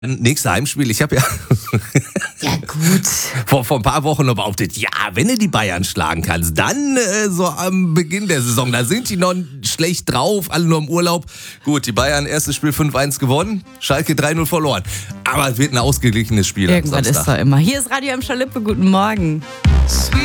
Nächste Heimspiel, ich habe ja Ja, gut. vor ein paar Wochen noch behauptet, ja, wenn du die Bayern schlagen kannst, dann so am Beginn der Saison, da sind die noch schlecht drauf, alle nur im Urlaub. Gut, die Bayern, erstes Spiel 5-1 gewonnen, Schalke 3-0 verloren. Aber es wird ein ausgeglichenes Spiel am Irgendwann Samstag. ist doch immer. Hier ist Radio Emscher Lippe, guten Morgen.